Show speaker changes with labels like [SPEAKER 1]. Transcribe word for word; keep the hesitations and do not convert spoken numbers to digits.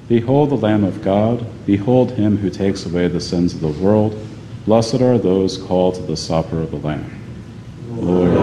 [SPEAKER 1] Behold the Lamb of God. Behold him who takes away the sins of the world. Blessed are those called to the supper of the Lamb.
[SPEAKER 2] Lord,